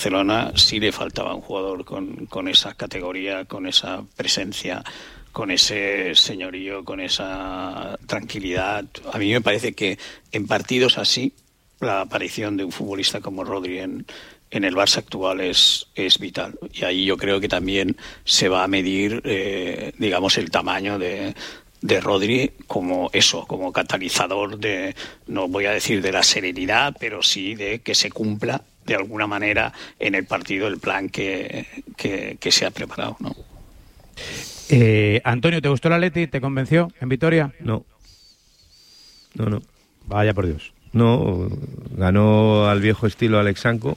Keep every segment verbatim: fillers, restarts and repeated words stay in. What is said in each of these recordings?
Barcelona sí le faltaba un jugador con, con esa categoría, con esa presencia, con ese señorío, con esa tranquilidad. A mí me parece que en partidos así la aparición de un futbolista como Rodri en, en el Barça actual es, es vital. Y ahí yo creo que también se va a medir, eh, digamos, el tamaño de, de Rodri como eso, como catalizador de, no voy a decir de la serenidad, pero sí de que se cumpla de alguna manera en el partido el plan que, que, que se ha preparado, ¿no? Eh, Antonio, ¿te gustó el Atleti? ¿Te convenció en Vitoria? No. No, no. Vaya por Dios. No, ganó al viejo estilo Alex Sanko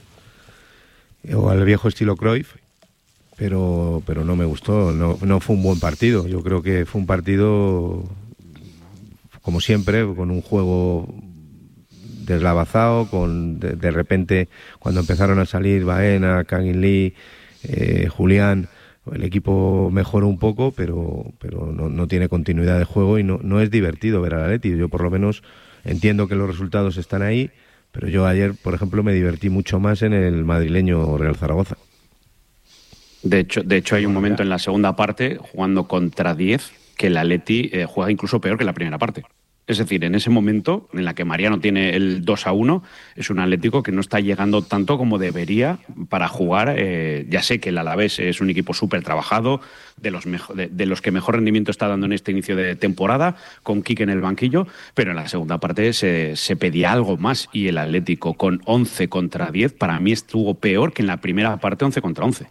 o al viejo estilo Cruyff, pero, pero no me gustó, no, no fue un buen partido. Yo creo que fue un partido, como siempre, con un juego deslavazado, con de, de repente cuando empezaron a salir Baena, Kangin Lee, eh, Julián, el equipo mejoró un poco, pero, pero no, no tiene continuidad de juego y no, no es divertido ver al Atleti. Yo por lo menos entiendo que los resultados están ahí, pero yo ayer, por ejemplo, me divertí mucho más en el madrileño Real Zaragoza. De hecho, de hecho hay un momento en la segunda parte, jugando contra diez, que el Atleti eh, juega incluso peor que la primera parte. Es decir, en ese momento en la que Mariano tiene el dos a uno, es un Atlético que no está llegando tanto como debería para jugar. Eh, ya sé que el Alavés es un equipo súper trabajado, de los, mejor, de, de los que mejor rendimiento está dando en este inicio de temporada, con Quique en el banquillo, pero en la segunda parte se, se pedía algo más y el Atlético con once contra diez para mí estuvo peor que en la primera parte once contra once.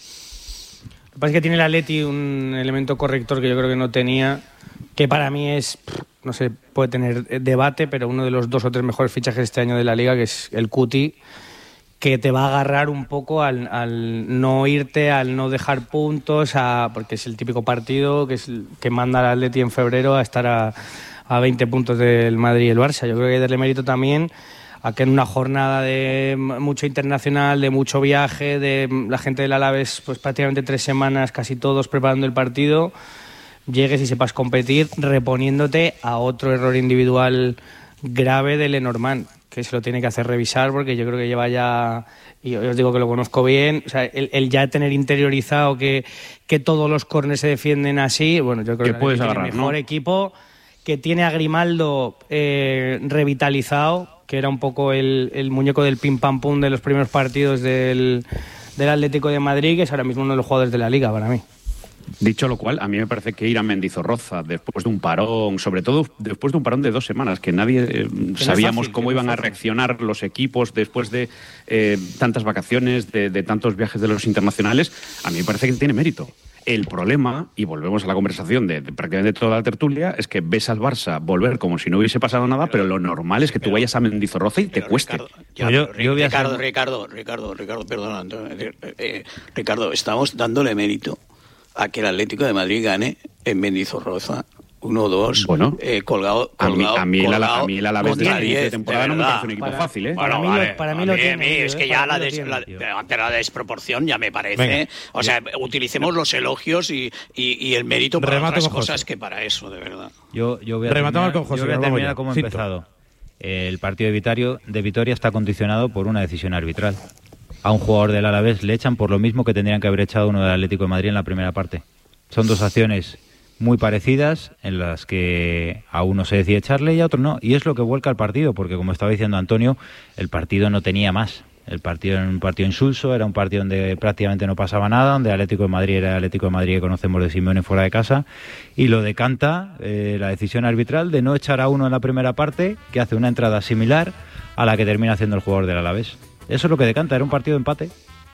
Lo que pasa es que tiene el Atleti un elemento corrector que yo creo que no tenía, que para mí es, no sé, puede tener debate, pero uno de los dos o tres mejores fichajes este año de la Liga, que es el Cuti, que te va a agarrar un poco al, al no irte, al no dejar puntos, a, porque es el típico partido que, es, que manda al Atleti en febrero a estar a, a veinte puntos del Madrid y el Barça. Yo creo que hay que darle mérito también a que en una jornada de mucho internacional, de mucho viaje, de la gente del Alavés, pues prácticamente tres semanas, casi todos preparando el partido, llegues y sepas competir reponiéndote a otro error individual grave de Lenormand, que se lo tiene que hacer revisar porque yo creo que lleva ya, y yo os digo que lo conozco bien, o sea, el, el ya tener interiorizado que, que todos los córneres se defienden así, bueno, yo creo que, que puedes agarrar, el mejor, ¿no? Equipo, que tiene a Grimaldo eh, revitalizado, que era un poco el, el muñeco del pim pam pum de los primeros partidos del, del Atlético de Madrid, que es ahora mismo uno de los jugadores de la Liga para mí. Dicho lo cual, a mí me parece que ir a Mendizorroza después de un parón, sobre todo después de un parón de dos semanas, que nadie eh, que sabíamos no fácil, cómo iban no a reaccionar los equipos después de eh, tantas vacaciones, de, de tantos viajes de los internacionales, a mí me parece que tiene mérito. El problema, y volvemos a la conversación de, de prácticamente toda la tertulia, es que ves al Barça volver como si no hubiese pasado nada, pero, pero lo normal es que pero, tú vayas a Mendizorroza y te cueste. Ricardo, ya, yo, yo voy a Ricardo, ser... Ricardo, Ricardo, Ricardo, perdona, eh, eh, Ricardo, estamos dándole mérito a que el Atlético de Madrid gane en Mendizorroza uno dos, bueno, eh, colgado, colgado, a mí, a mí colgado, a mí el Alavés de la de temporada no me parece un equipo para, fácil, ¿eh? Bueno, para, vale, mí lo, para mí a lo mí, tiene. a mí es que ya la, des, la, la, la desproporción ya me parece. Venga, o sea, yo, utilicemos los elogios y, y, y el mérito para otras cosas que para eso, de verdad. Yo, yo voy a terminar, con José, yo voy a terminar como he empezado. El partido de Vitoria, de Vitoria está condicionado por una decisión arbitral. A un jugador del Alavés le echan por lo mismo que tendrían que haber echado uno del Atlético de Madrid en la primera parte. Son dos acciones muy parecidas en las que a uno se decide echarle y a otro no. Y es lo que vuelca el partido, porque como estaba diciendo Antonio, el partido no tenía más. El partido era un partido insulso, era un partido donde prácticamente no pasaba nada, donde el Atlético de Madrid era el Atlético de Madrid que conocemos de Simeone fuera de casa, y lo decanta eh, la decisión arbitral de no echar a uno en la primera parte, que hace una entrada similar a la que termina haciendo el jugador del Alavés. Eso es lo que decanta, era un partido de empate.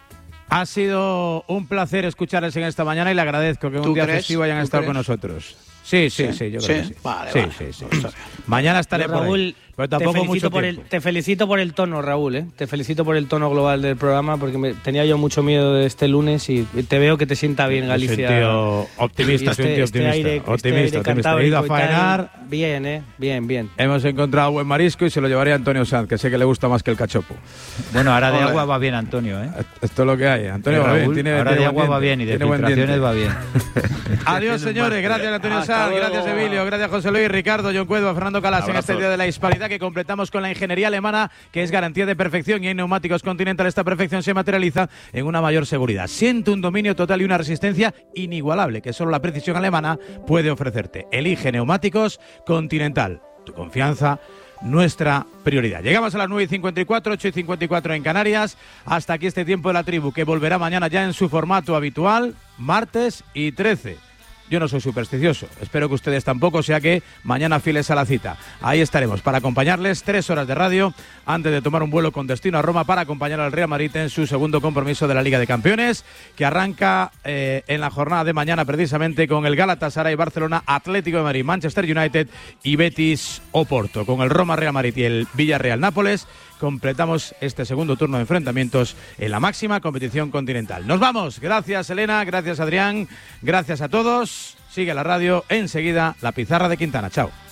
Ha sido un placer escucharles en esta mañana y le agradezco que un día crees? festivo hayan estado crees? con nosotros. Sí, sí, sí, sí yo creo ¿Sí? que sí. Vale, sí, vale. sí, sí, sí. Mañana estaré Pero, por Raúl, ahí. Pero tampoco te felicito mucho por tiempo. el, Te felicito por el tono, Raúl, ¿eh? Te felicito por el tono global del programa, porque me, tenía yo mucho miedo de este lunes y te veo que te sienta bien Galicia. Soy un tío optimista, este, soy un tío este optimista. Aire, optimista, este optimista. He ido a faenar, bien, ¿eh? Bien, bien. Hemos encontrado buen marisco y se lo llevaría a Antonio Sanz, que sé que le gusta más que el cachopo. Bueno, ahora de Olé. agua va bien Antonio, ¿eh? Esto es lo que hay. Antonio va bien. Tiene, ahora tiene de agua va bien y de filtraciones va bien. Adiós, señores. Gracias, Antonio Sanz. Gracias, Emilio. Gracias, José Luis, Ricardo, John Cuedo, Fernando Calas en este Día de la Hispanidad que completamos con la ingeniería alemana, que es garantía de perfección, y en Neumáticos Continental esta perfección se materializa en una mayor seguridad. Siente un dominio total y una resistencia inigualable que solo la precisión alemana puede ofrecerte. Elige Neumáticos Continental. Tu confianza, nuestra prioridad. Llegamos a las nueve y cincuenta y cuatro, ocho y cincuenta y cuatro en Canarias. Hasta aquí este Tiempo de la Tribu, que volverá mañana ya en su formato habitual, martes y trece. Yo no soy supersticioso, espero que ustedes tampoco, o sea que mañana fieles a la cita. Ahí estaremos para acompañarles, tres horas de radio antes de tomar un vuelo con destino a Roma para acompañar al Real Madrid en su segundo compromiso de la Liga de Campeones, que arranca eh, en la jornada de mañana precisamente con el Galatasaray, Barcelona, Atlético de Madrid, Manchester United y Betis Oporto. Con el Roma, Real Madrid y el Villarreal Nápoles completamos este segundo turno de enfrentamientos en la máxima competición continental. Nos vamos. Gracias, Elena. Gracias, Adrián. Gracias a todos. Sigue la radio. Enseguida, la pizarra de Quintana. Chao.